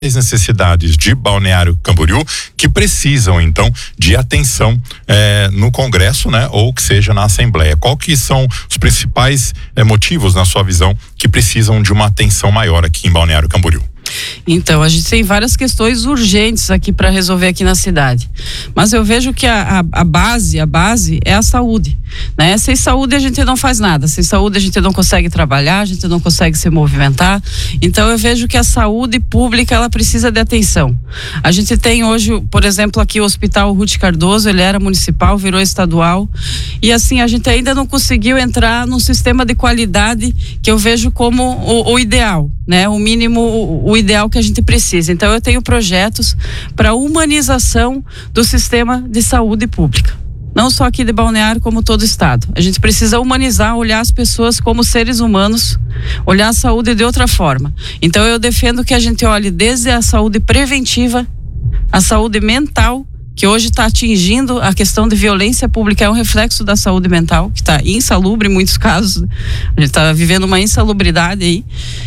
as necessidades de Balneário Camboriú que precisam então de atenção no Congresso, né, ou que seja na Assembleia. Qual que são os principais motivos, na sua visão, que precisam de uma atenção maior aqui em Balneário Camboriú? Então, a gente tem várias questões urgentes aqui para resolver aqui na cidade, mas eu vejo que a base é a saúde, né? Sem saúde a gente não faz nada, sem saúde a gente não consegue trabalhar, a gente não consegue se movimentar. Então eu vejo que a saúde pública, ela precisa de atenção. A gente tem hoje, por exemplo, aqui o Hospital Ruth Cardoso, ele era municipal, virou estadual, e assim, a gente ainda não conseguiu entrar num sistema de qualidade que eu vejo como o ideal, né? O mínimo, o ideal que a gente precisa. Então eu tenho projetos para humanização do sistema de saúde pública, não só aqui de Balneário, como todo o estado. A gente precisa humanizar, olhar as pessoas como seres humanos, olhar a saúde de outra forma. Então eu defendo que a gente olhe desde a saúde preventiva, a saúde mental, que hoje está atingindo a questão de violência pública, é um reflexo da saúde mental, que está insalubre em muitos casos. A gente está vivendo uma insalubridade aí,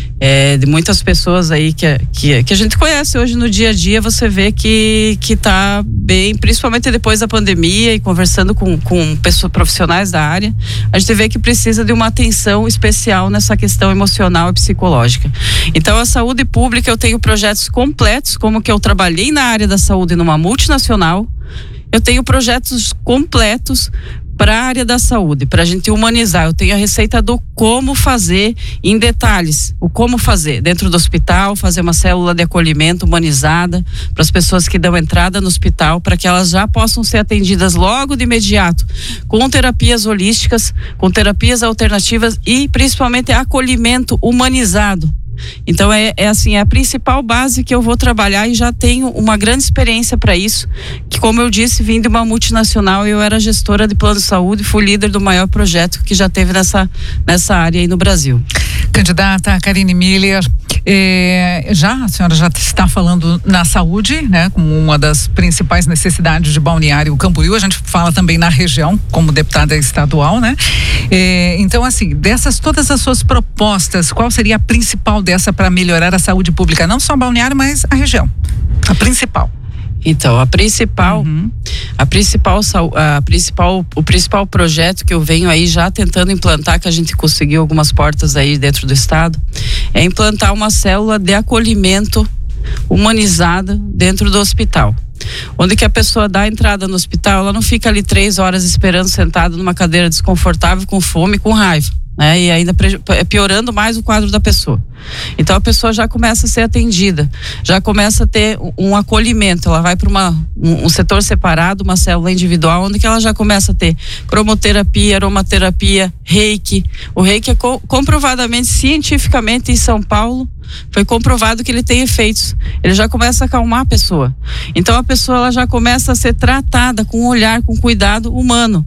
de muitas pessoas aí que a gente conhece hoje no dia a dia. Você vê que está bem, principalmente depois da pandemia, e conversando com pessoas profissionais da área, a gente vê que precisa de uma atenção especial nessa questão emocional e psicológica. Então a saúde pública, eu tenho projetos completos, como que eu trabalhei na área da saúde numa multinacional. Eu tenho projetos completos para a área da saúde, para a gente humanizar. Eu tenho a receita do como fazer em detalhes, o como fazer dentro do hospital, fazer uma célula de acolhimento humanizada para as pessoas que dão entrada no hospital, para que elas já possam ser atendidas logo de imediato, com terapias holísticas, com terapias alternativas e principalmente acolhimento humanizado. Então assim, é a principal base que eu vou trabalhar, e já tenho uma grande experiência para isso, que, como eu disse, vim de uma multinacional. Eu era gestora de plano de saúde, fui líder do maior projeto que já teve nessa área aí no Brasil. Candidata Karine Miller, a senhora já está falando na saúde, né, como uma das principais necessidades de Balneário Camboriú. A gente fala também na região, como deputada estadual, né? Então, assim, dessas todas as suas propostas, qual seria a principal dessa para melhorar a saúde pública? Não só Balneário, mas a região. A principal. Então, o principal projeto que eu venho aí já tentando implantar, que a gente conseguiu algumas portas aí dentro do estado, é implantar uma célula de acolhimento humanizada dentro do hospital, onde que a pessoa dá a entrada no hospital, ela não fica ali 3 horas esperando, sentada numa cadeira desconfortável, com fome, com raiva, né? E ainda piorando mais o quadro da pessoa. Então a pessoa já começa a ser atendida, já começa a ter um acolhimento. Ela vai para um setor separado, uma célula individual, onde que ela já começa a ter cromoterapia, aromaterapia, reiki. O reiki é comprovadamente, cientificamente, em São Paulo, foi comprovado que ele tem efeitos. Ele já começa a acalmar a pessoa. Então a pessoa, ela já começa a ser tratada com um olhar, com cuidado humano.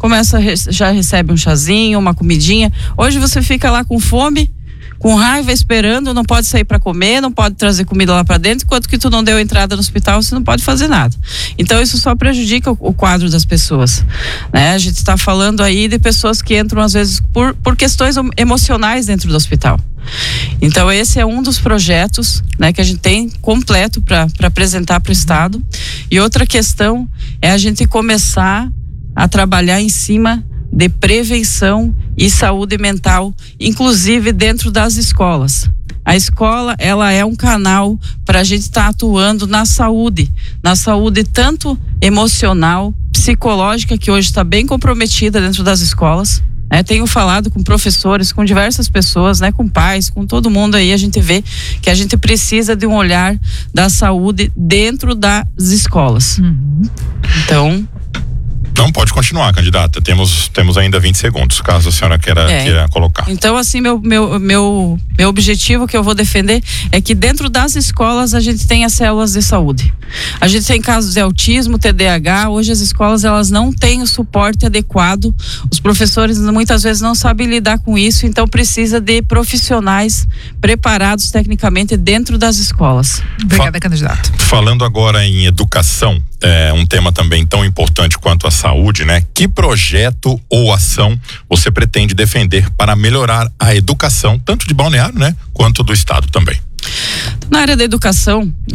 Já recebe um chazinho, uma comidinha. Hoje você fica lá com fome, com raiva, esperando, não pode sair para comer, não pode trazer comida lá para dentro, enquanto que tu não deu entrada no hospital, você não pode fazer nada. Então isso só prejudica o quadro das pessoas, né? A gente está falando aí de pessoas que entram às vezes por questões emocionais dentro do hospital. Então esse é um dos projetos, né, que a gente tem completo para apresentar para o estado. E outra questão é a gente começar a trabalhar em cima de prevenção e saúde mental, inclusive dentro das escolas. A escola, ela é um canal para a gente estar atuando na saúde tanto emocional, psicológica, que hoje está bem comprometida dentro das escolas. Tenho falado com professores, com diversas pessoas, né, com pais, com todo mundo aí. A gente vê que a gente precisa de um olhar da saúde dentro das escolas. Então... Não, pode continuar, candidata. Temos ainda 20 segundos, caso a senhora queira colocar. Então, assim, meu objetivo que eu vou defender é que dentro das escolas a gente tenha células de saúde. A gente tem casos de autismo, TDAH. Hoje as escolas, elas não têm o suporte adequado. Os professores muitas vezes não sabem lidar com isso, então precisa de profissionais preparados tecnicamente dentro das escolas. Obrigada, candidato. Falando agora em educação, um tema também tão importante quanto a saúde, né? Que projeto ou ação você pretende defender para melhorar a educação, tanto de Balneário, né, quanto do estado também? Na área da educação,